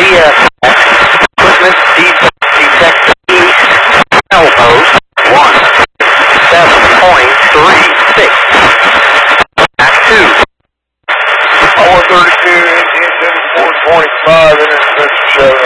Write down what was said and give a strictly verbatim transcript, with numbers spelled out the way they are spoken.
D S L, equipment detector east, elbows, one, seven point three six, back two. one thirty-two, eighteen seventy-four point five, intersection show.